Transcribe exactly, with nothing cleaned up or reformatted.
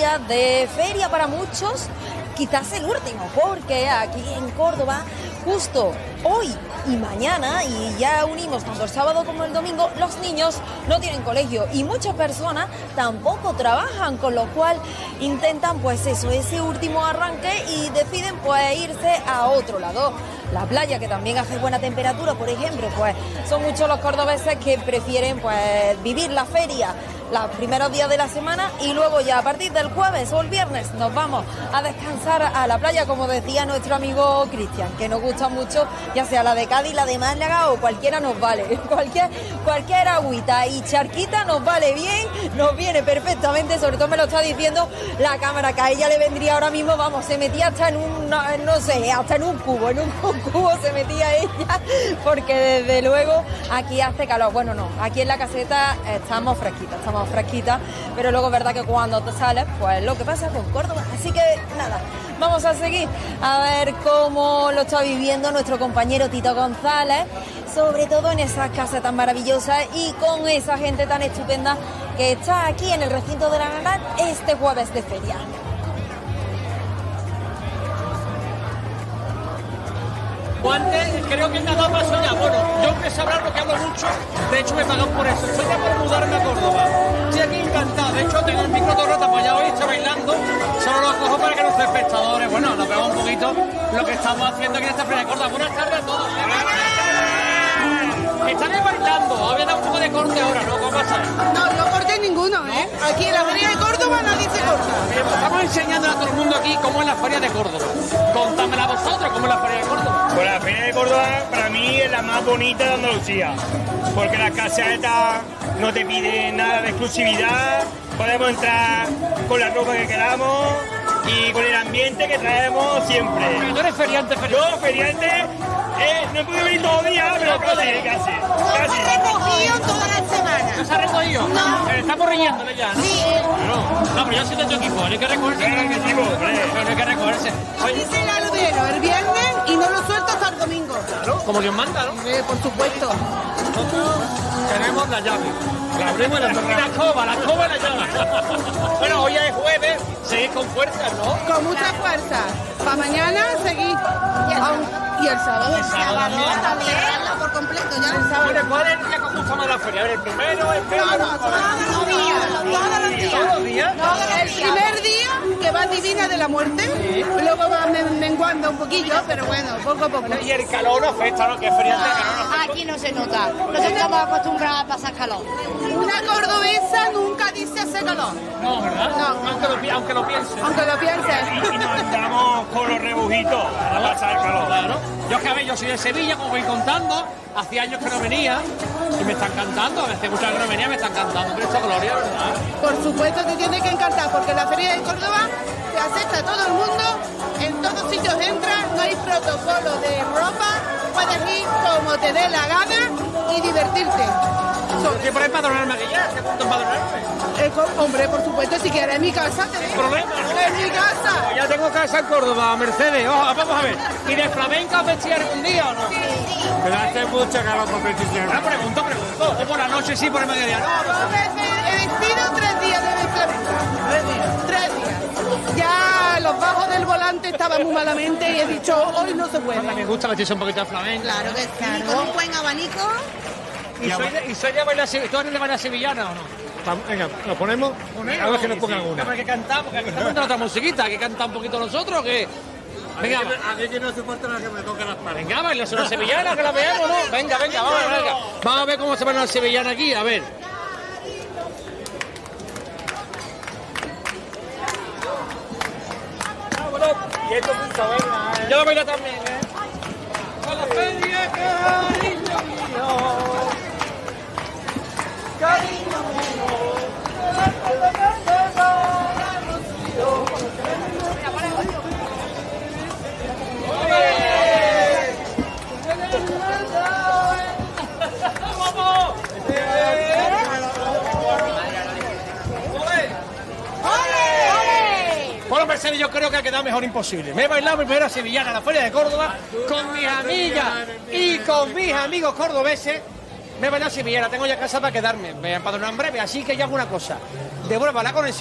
día de feria para muchos, quizás el último, porque aquí en Córdoba, justo hoy y mañana, y ya unimos tanto el sábado como el domingo, los niños no tienen colegio y muchas personas tampoco trabajan, con lo cual intentan pues eso, ese último arranque y deciden pues irse a otro lado. La playa, que también hace buena temperatura, por ejemplo, pues son muchos los cordobeses que prefieren pues vivir la feria los primeros días de la semana y luego ya a partir del jueves o el viernes nos vamos a descansar a la playa, como decía nuestro amigo Cristian, que nos gusta mucho, ya sea la de Cádiz, la de Málaga o cualquiera nos vale, cualquier, cualquier agüita y charquita nos vale bien, nos viene perfectamente, sobre todo me lo está diciendo la cámara, que a ella le vendría ahora mismo, vamos, se metía hasta en un, no, no sé, hasta en un cubo, en un cubo se metía ella, porque desde luego aquí hace calor, bueno no, aquí en la caseta estamos fresquitas, estamos fresquita, pero luego es verdad que cuando te sales, pues lo que pasa con Córdoba. Así que nada, vamos a seguir a ver cómo lo está viviendo nuestro compañero Tito González, sobre todo en esas casas tan maravillosas y con esa gente tan estupenda que está aquí en el recinto de la Navidad este jueves de feria. Antes creo que nada más ya. Bueno, yo que sabrá lo que hablo mucho, de hecho me pagan por eso. Estoy ya por mudarme a Córdoba. Estoy aquí encantado. De hecho, tengo el micro todo el rato apoyado hoy, estoy bailando. Solo lo cojo para que los espectadores, bueno, nos veamos un poquito lo que estamos haciendo aquí en esta feria de Córdoba. Buenas tardes a todos. Están ahí bailando. Había dado un poco de corte ahora, ¿no? ¿Cómo pasa? No, no corte ninguno, ¿eh? ¿No? Aquí en la feria de Córdoba nadie se corta. Bien, pues estamos enseñando a todo el mundo aquí cómo es la feria de Córdoba. Contámela vosotros, cómo es la feria de Córdoba. Pues la feria de Córdoba para mí es la más bonita de Andalucía, porque las casetas no te piden nada de exclusividad, podemos entrar con la ropa que queramos y con el ambiente que traemos siempre. ¿Pero tú eres feriante, feriante? Yo, feriante, eh, no he podido venir todo el día, pero casi, casi. No se ha recogido toda la semana. ¿No se ha recogido? No. Eh, estamos riñéndole ya, ¿no? Sí. No, no, pero yo soy de tu equipo, hay que recogerse. Eh, que sí, hombre. Pero hay que recogerse. Aquí se el aludero el viernes y no lo suelto hasta el domingo. Claro, como Dios manda, ¿no? Eh, por supuesto. Nosotros tenemos la llave. La abrimos y la cerramos. La escoba, la escoba y la llave. Bueno, hoy es jueves, seguís con fuerza, ¿no? Con mucha fuerza. Para mañana seguir. Y el sábado. El sábado también. Por completo ya. El sábado. Bueno, ¿cuál es el día que os gusta más la feria? A ver, el primero, el segundo. Todos los días. Todos los días. ¿Todos los días? El primer día, que va Divina de la Muerte, luego va men- menguando un poquillo, pero bueno, poco a poco. Y el calor no afecta, ¿no? Que es feriante, el calor no afecta. Aquí no se nota, no estamos acostumbrados a pasar calor. Una cordobesa nunca dice hace calor, No, ¿verdad? No. Aunque lo, pi- aunque lo piense. aunque lo pienses. Y nos andamos con los rebujitos para pasar el calor. Claro. Yo es que a ver, yo soy de Sevilla, como voy contando, hacía años que no venía y me están cantando, hace muchos años que no venía, me están cantando, Cristo Gloria, ¿verdad? Por supuesto te tiene que encantar, porque la Feria de Córdoba te acepta a todo el mundo, en todos sitios entras, no hay protocolo de ropa, puedes ir como te dé la gana y divertirte. ¿Qué por empadronarme aquí ya? ¿Qué punto empadronarme? Eh, co- hombre, por supuesto, si quieres en mi casa, te ves. Problema, ¿no? En mi casa. Ya tengo casa en Córdoba, Mercedes. Ojo, vamos a ver. ¿Y de flamenca vestir algún día o no? Pero hace mucho calor por petición. Ahora pregunto, pregunto. O por la noche sí, por el mediodía. No, no. Dos veces he vestido tres días de flamenca. Tres días. Tres días. Ya los bajos del volante estaban muy malamente y he dicho, hoy no se puede. Me gusta vestirse un poquito de flamenca. Claro que sí, con un buen abanico. ¿Y soy de, y soy de bailar sevillana? ¿Tú eres de bailar sevillana o no? Venga, ¿lo ponemos? A ver que nos pongan una. Hay que cantar, porque aquí estamos poniendo otra musiquita. Hay que cantar un poquito nosotros, que... Venga, A mí que no soporta la que me toque las patas. venga, baila una sevillana, que la veamos, ¿no? Venga, venga, vamos, venga. Vamos a ver cómo se baila una sevillana aquí, a ver. Y esto es un taberna, ¿eh? Yo lo bailo también, ¿eh? A la feria, cariño mío. Cariño mío. ¡Vamos! Bueno, Mercedes, yo creo que ha quedado mejor imposible. Me he bailado mi primera sevillana en la Feria de Córdoba con mis amigas y con mis amigos cordobeses. Me he bailado sevillana, tengo ya casa para quedarme. Me he empadronado en breve, así que ya hago una cosa. Devuelva la conexión.